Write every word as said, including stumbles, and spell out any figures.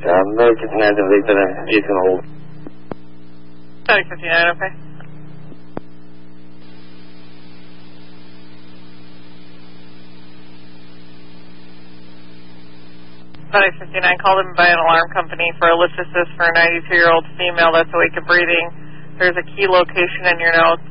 Um, North fifty-nine, Victor, and Jason Hold. North fifty-nine, okay. North fifty-nine, called in by an alarm company for a lift assist for a ninety-two-year-old female that's awake and breathing. There's a key location in your notes.